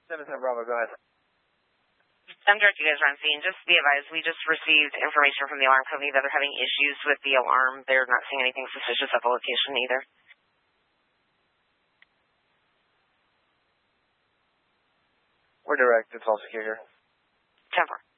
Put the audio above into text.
7-7 Bravo, go ahead. I'm Director you guys are on scene. Just be advised, we just received information from the alarm company that they're having issues with the alarm. They're not seeing anything suspicious at the location either. We're direct. It's all secure here. 10-4.